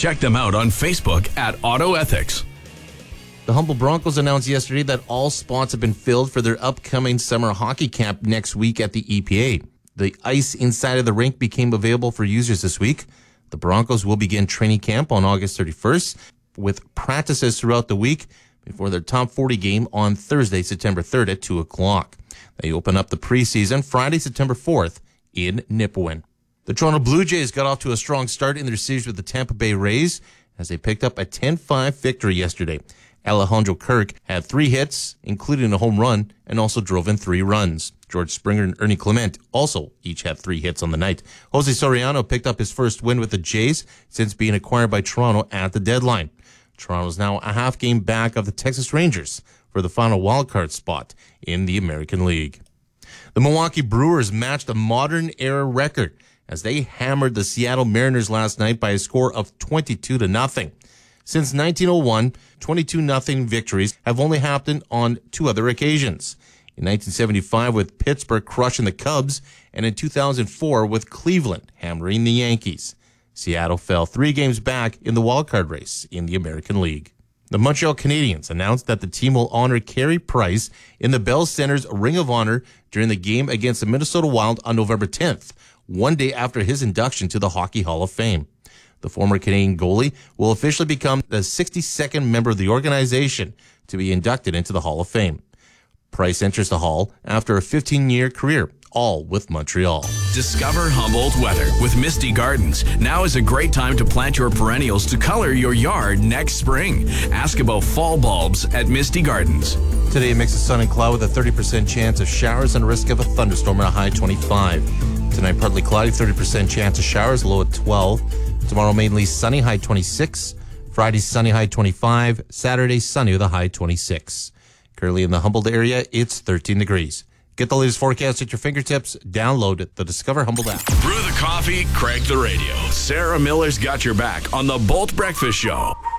Check them out on Facebook at Auto Ethics. The Humboldt Broncos announced yesterday that all spots have been filled for their upcoming summer hockey camp next week at the EPA. The ice inside of the rink became available for users this week. The Broncos will begin training camp on August 31st with practices throughout the week before their top 40 game on Thursday, September 3rd at 2 o'clock. They open up the preseason Friday, September 4th in Nipawin. The Toronto Blue Jays got off to a strong start in their series with the Tampa Bay Rays as they picked up a 10-5 victory yesterday. Alejandro Kirk had 3 hits, including a home run, and also drove in 3 runs. George Springer and Ernie Clement also each had 3 hits on the night. Jose Soriano picked up his first win with the Jays since being acquired by Toronto at the deadline. Toronto is now a half game back of the Texas Rangers for the final wildcard spot in the American League. The Milwaukee Brewers matched a modern-era record as they hammered the Seattle Mariners last night by a score of 22-0. Since 1901, 22-0 victories have only happened on 2 other occasions. In 1975 with Pittsburgh crushing the Cubs, and in 2004 with Cleveland hammering the Yankees. Seattle fell 3 games back in the wildcard race in the American League. The Montreal Canadiens announced that the team will honor Carey Price in the Bell Center's Ring of Honor during the game against the Minnesota Wild on November 10th, one day after his induction to the Hockey Hall of Fame. The former Canadian goalie will officially become the 62nd member of the organization to be inducted into the Hall of Fame. Price enters the Hall after a 15-year career, all with Montreal. Discover Humboldt weather with Misty Gardens. Now is a great time to plant your perennials to color your yard next spring. Ask about fall bulbs at Misty Gardens. Today, a mix of sun and cloud with a 30% chance of showers and a risk of a thunderstorm at a high 25. Tonight, partly cloudy, 30% chance of showers, low at 12. Tomorrow, mainly sunny, high 26. Friday, sunny, high 25. Saturday, sunny with a high 26. Currently in the Humboldt area, it's 13 degrees. Get the latest forecast at your fingertips. Download the Discover Humboldt app. Brew the coffee, crank the radio. Sarah Miller's got your back on the Bolt Breakfast Show.